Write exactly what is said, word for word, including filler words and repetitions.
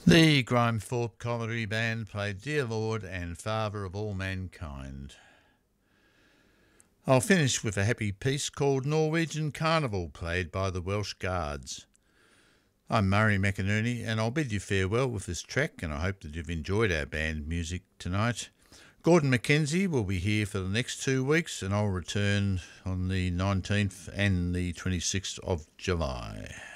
The Grimethorpe Comedy Band played Dear Lord and Father of All Mankind. I'll finish with a happy piece called Norwegian Carnival, played by the Welsh Guards. I'm Murray McInerney, and I'll bid you farewell with this track, and I hope that you've enjoyed our band music tonight. Gordon McKenzie will be here for the next two weeks, and I'll return on the nineteenth and the twenty-sixth of July.